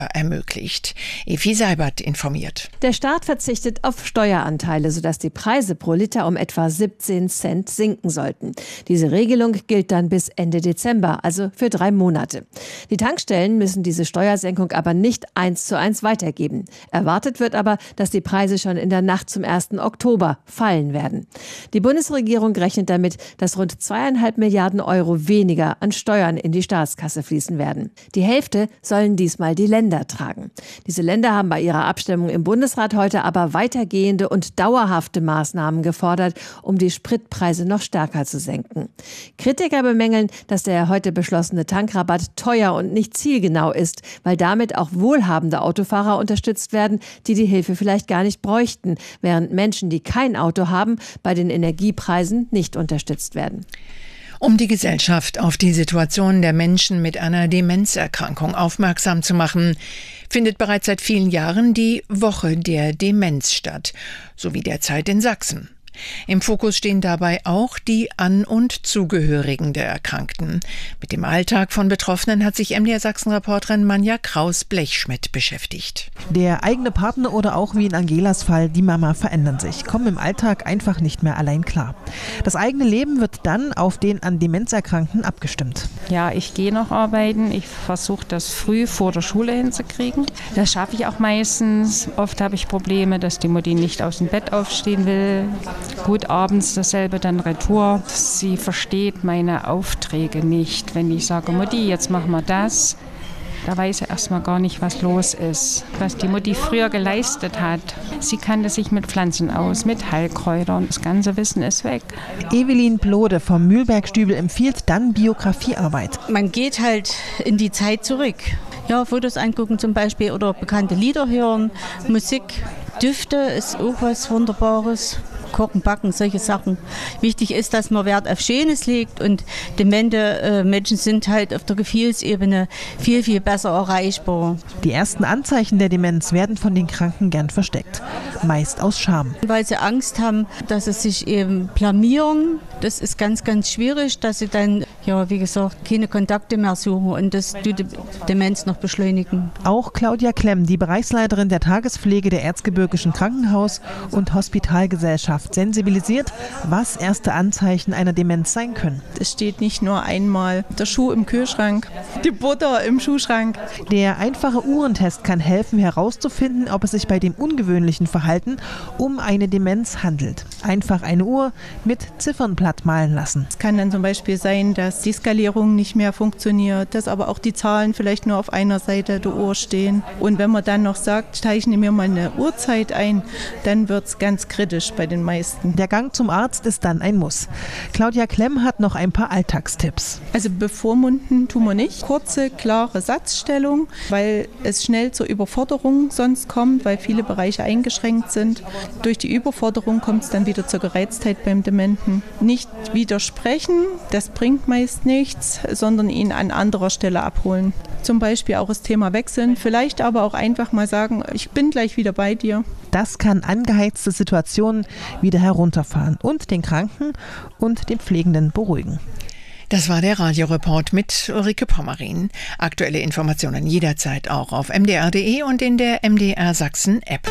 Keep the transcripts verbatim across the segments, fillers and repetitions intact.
ermöglicht. Evi Seibert informiert. Der Staat verzichtet auf Steueranteile, sodass die Preise pro Liter um etwa siebzehn Cent sinken sollten. Diese Regelung gilt dann bis Ende Dezember, also für drei Monate. Die Tankstellen müssen diese Steuersenkung aber nicht eins zu eins weitergeben. Erwartet wird aber, dass die Preise schon in der Nacht zum ersten Oktober fallen werden. Die Bundesregierung rechnet damit, dass rund zweieinhalb Milliarden Euro weniger an Steuern in die Staatskasse fließen werden. Die Hälfte sollen diesmal die Länder tragen. Diese Länder haben bei ihrer Abstimmung im Bundesrat heute aber weitergehende und dauerhafte Maßnahmen gefordert, um die Spritpreise noch stärker zu senken. Kritiker bemängeln, dass der heute beschlossene Tankrabatt teuer und nicht zielgenau ist, weil damit auch wohlhabende Autofahrer unterstützt werden, die die Hilfe vielleicht gar nicht bräuchten, während Menschen, die kein Auto haben, bei den Energiepreisen nicht unterstützt werden. Um die Gesellschaft auf die Situation der Menschen mit einer Demenzerkrankung aufmerksam zu machen, findet bereits seit vielen Jahren die Woche der Demenz statt, sowie derzeit in Sachsen. Im Fokus stehen dabei auch die An- und Zugehörigen der Erkrankten. Mit dem Alltag von Betroffenen hat sich M D R Sachsen-Reporterin Manja Kraus-Blechschmidt beschäftigt. Der eigene Partner oder auch wie in Angelas Fall die Mama verändern sich, kommen im Alltag einfach nicht mehr allein klar. Das eigene Leben wird dann auf den an Demenz Erkrankten abgestimmt. Ja, ich gehe noch arbeiten. Ich versuche das früh vor der Schule hinzukriegen. Das schaffe ich auch meistens. Oft habe ich Probleme, dass die Mutti nicht aus dem Bett aufstehen will. Gut, abends dasselbe dann retour. Sie versteht meine Aufträge nicht. Wenn ich sage, Mutti, jetzt machen wir das, da weiß sie erstmal gar nicht, was los ist. Was die Mutti früher geleistet hat. Sie kannte sich mit Pflanzen aus, mit Heilkräutern. Das ganze Wissen ist weg. Evelyn Plode vom Mühlbergstübel empfiehlt dann Biografiearbeit. Man geht halt in die Zeit zurück. Ja, Fotos angucken zum Beispiel oder bekannte Lieder hören, Musik, Düfte ist auch was Wunderbares. Kochen, Backen, solche Sachen. Wichtig ist, dass man Wert auf Schönes legt und demente äh, Menschen sind halt auf der Gefühlsebene viel, viel besser erreichbar. Die ersten Anzeichen der Demenz werden von den Kranken gern versteckt, meist aus Scham. Weil sie Angst haben, dass sie sich eben blamieren. Das ist ganz, ganz schwierig, dass sie dann, ja, wie gesagt, keine Kontakte mehr suchen und das tut die Demenz noch beschleunigen. Auch Claudia Klemm, die Bereichsleiterin der Tagespflege der Erzgebirgischen Krankenhaus- und Hospitalgesellschaft, sensibilisiert, was erste Anzeichen einer Demenz sein können. Es steht nicht nur einmal der Schuh im Kühlschrank, die Butter im Schuhschrank. Der einfache Uhrentest kann helfen, herauszufinden, ob es sich bei dem ungewöhnlichen Verhalten um eine Demenz handelt. Einfach eine Uhr mit Ziffernblatt malen lassen. Es kann dann zum Beispiel sein, dass die Skalierung nicht mehr funktioniert, dass aber auch die Zahlen vielleicht nur auf einer Seite der Uhr stehen. Und wenn man dann noch sagt, zeichne mir mal eine Uhrzeit ein, dann wird es ganz kritisch bei den meisten. Der Gang zum Arzt ist dann ein Muss. Claudia Klemm hat noch ein paar Alltagstipps. Also bevormunden tun wir nicht. Kurze, klare Satzstellung, weil es schnell zur Überforderung sonst kommt, weil viele Bereiche eingeschränkt sind. Durch die Überforderung kommt es dann wieder zur Gereiztheit beim Dementen. Nicht widersprechen, das bringt meist nichts, sondern ihn an anderer Stelle abholen. Zum Beispiel auch das Thema wechseln, vielleicht aber auch einfach mal sagen, ich bin gleich wieder bei dir. Das kann angeheizte Situationen wieder herunterfahren und den Kranken und den Pflegenden beruhigen. Das war der Radioreport mit Ulrike Pommerin. Aktuelle Informationen jederzeit auch auf m d r punkt d e und in der M D R Sachsen App.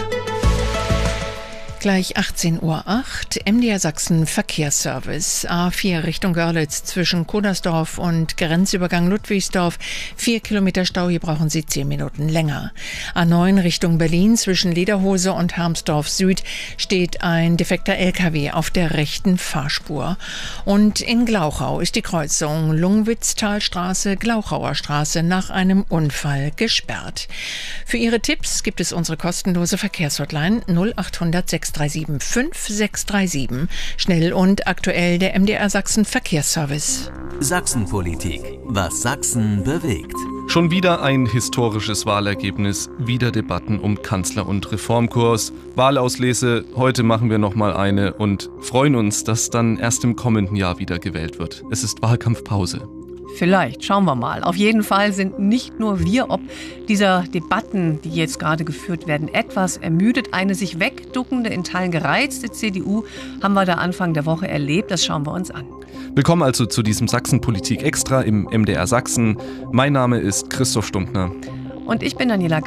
Gleich achtzehn Uhr acht, M D R Sachsen Verkehrsservice. A vier Richtung Görlitz zwischen Kodersdorf und Grenzübergang Ludwigsdorf. Vier Kilometer Stau, hier brauchen Sie zehn Minuten länger. A neun Richtung Berlin zwischen Lederhose und Hermsdorf Süd steht ein defekter L K W auf der rechten Fahrspur. Und in Glauchau ist die Kreuzung Lungwitztalstraße, Glauchauer Straße nach einem Unfall gesperrt. Für Ihre Tipps gibt es unsere kostenlose Verkehrshotline null achthundert sechs drei sieben fünf sechs drei sieben. Schnell und aktuell der M D R Sachsen Verkehrsservice. Sachsenpolitik. Was Sachsen bewegt. Schon wieder ein historisches Wahlergebnis, wieder Debatten um Kanzler- und Reformkurs. Wahlauslese, heute machen wir nochmal eine und freuen uns, dass dann erst im kommenden Jahr wieder gewählt wird. Es ist Wahlkampfpause. Vielleicht, schauen wir mal. Auf jeden Fall sind nicht nur wir ob dieser Debatten, die jetzt gerade geführt werden, etwas ermüdet. Eine sich wegduckende, in Teilen gereizte C D U haben wir da Anfang der Woche erlebt. Das schauen wir uns an. Willkommen also zu diesem Sachsenpolitik Extra im M D R Sachsen. Mein Name ist Christoph Stumptner. Und ich bin Daniela